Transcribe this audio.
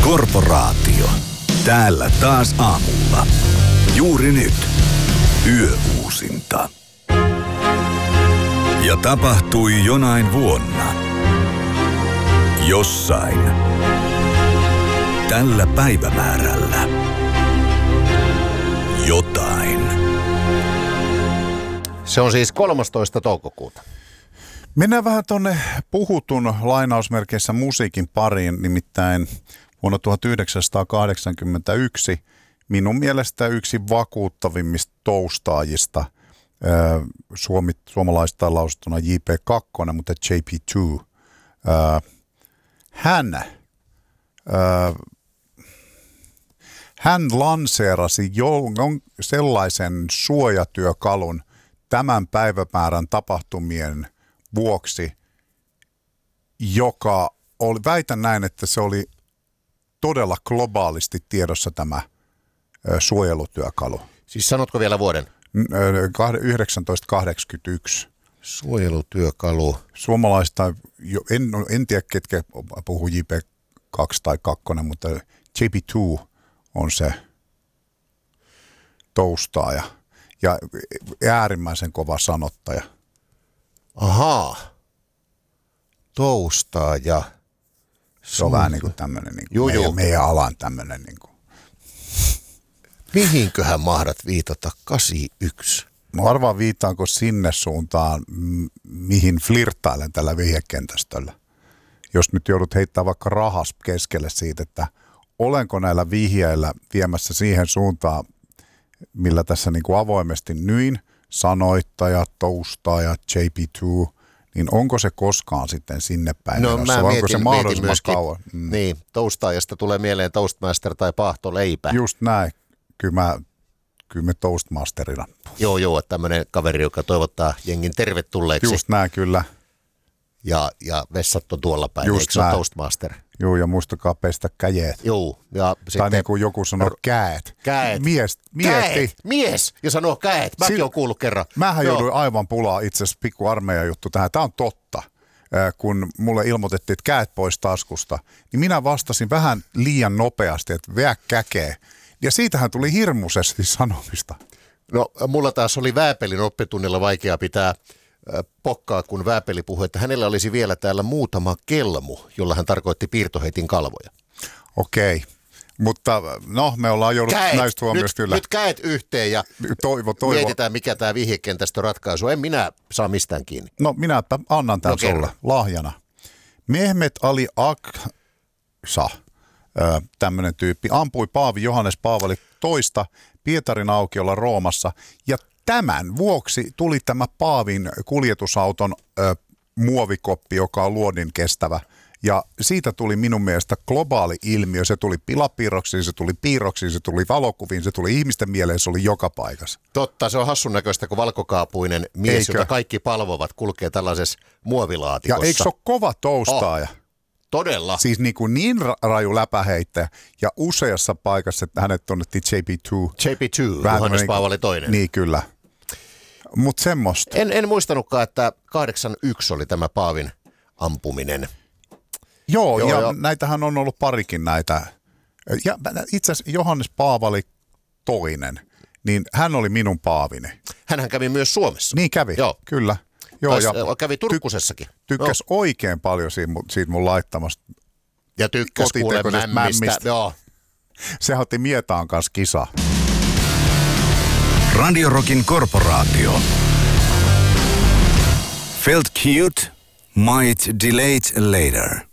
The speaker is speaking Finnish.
Korporaatio. Täällä taas aamulla. Juuri nyt. Yöuusinta. Ja tapahtui jonain vuonna. Jossain. Tällä päivämäärällä. Jotain. Se on siis 13. toukokuuta. Mennään vähän tuonne puhutun lainausmerkeissä musiikin pariin, nimittäin vuonna 1981 minun mielestä yksi vakuuttavimmista toustaajista, suomalaista lausuttuna JP2, mutta JP2. Hän lanseerasi sellaisen suojatyökalun tämän päivämäärän tapahtumien vuoksi, joka oli, väitän näin, että se oli todella globaalisti tiedossa tämä suojelutyökalu. Siis sanotko vielä vuoden? 1981. Suojelutyökalu. Suomalaista, en tiedä ketkä puhuu JP2 tai 2, mutta JP2 on se toustaaja ja äärimmäisen kova sanottaja. Ahaa. Toustaaja. Se on vähän niin kuin tämmöinen niin meidän alan tämmöinen. Niin kuin. Mihinköhän mahdat viitata 81? Mä arvaan viittaanko sinne suuntaan, mihin flirttailen tällä vihjekentästöllä. Jos nyt joudut heittämään vaikka rahas keskelle siitä, että olenko näillä vihjeillä viemässä siihen suuntaan, millä tässä niin kuin avoimesti nyin, sanoittaja, toustaaja, JP2, niin onko se koskaan sitten sinne päin? No mä onko se mahdollisimman myöskin, kauan? Niin, toustaajasta tulee mieleen Toastmaster tai paahtoleipä. Just näin. Kyllä me Toastmasterina. Joo, tämmöinen kaveri, joka toivottaa jengin tervetulleeksi. Just näin, kyllä. Ja vessat on tuolla päin, just eikö se ole Toastmaster? Joo, ja muistakaa pestä käjeet. Joo. Ja tai sitten, niin kuin joku sanoo käet. Mies! Ja sanoo käet. Mäkin olen kuullut kerran. Mähän jouduin aivan pulaa itse asiassa pikku armeijan juttu tähän. Tämä on totta. Kun mulle ilmoitettiin, että käet pois taskusta, niin minä vastasin vähän liian nopeasti, että veä käkeä. Ja siitähän tuli hirmuisesti sanomista. No, mulla taas oli Vääpelin oppitunnilla vaikea pitää pokkaa, kun Vääpeli puhui, että hänellä olisi vielä täällä muutama kelmu, jolla hän tarkoitti piirtoheitin kalvoja. Okei, mutta no me ollaan jouduttu näistä huomioista kyllä. Nyt käet yhteen ja toivo. Mietitään, mikä tämä vihjekentästö ratkaisu. En minä saa mistään kiinni. No minäpä annan tämän sulle lahjana. Mehmet Ali Aksa, tämmöinen tyyppi, ampui Paavi Johannes Paavali II Pietarin aukiolla Roomassa ja tämän vuoksi tuli tämä Paavin kuljetusauton muovikoppi, joka on luodin kestävä. Ja siitä tuli minun mielestä globaali ilmiö. Se tuli pilapiirroksiin, se tuli piirroksiin, se tuli valokuviin, se tuli ihmisten mieleen, se oli joka paikassa. Totta, se on hassun näköistä, kun valkokaapuinen mies, jota kaikki palvovat, kulkee tällaisessa muovilaatikossa. Ja eikö se ole kova toustaaja? Todella. Siis niin raju läpäheittäjä ja useassa paikassa, että hänet tunnettiin JP2. JP2, Johannes Paavali II. Niin kyllä. Mutta semmoista. En muistanutkaan, että 81 oli tämä Paavin ampuminen. Joo, näitähän on ollut parikin näitä. Ja itse asiassa Johannes Paavali II, niin hän oli minun paavini. Hänhän kävi myös Suomessa. Niin kävi, kyllä. Joo, ja kävi Turkkusessakin. Tykkäs oikein paljon siitä mun laittamasta. Ja tykkäs kuule mämmistä. Joo. Se otti Mietaan kanssa kisa. Radio Rockin Korporaatio. Felt cute, might delete later.